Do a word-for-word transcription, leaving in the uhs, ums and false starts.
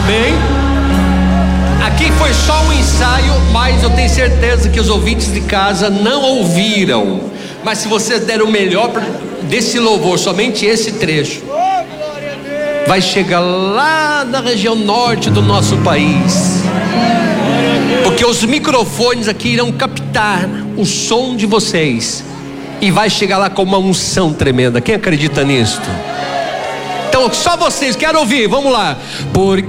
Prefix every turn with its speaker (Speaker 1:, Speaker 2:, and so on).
Speaker 1: Amém? Aqui foi só um ensaio, mas eu tenho certeza que os ouvintes de casa não ouviram. Mas se vocês deram o melhor desse louvor, somente esse trecho, vai chegar lá na região norte do nosso país, porque os microfones aqui irão captar o som de vocês e vai chegar lá com uma unção tremenda. Quem acredita nisto? Então só vocês, quero ouvir, vamos lá. Porque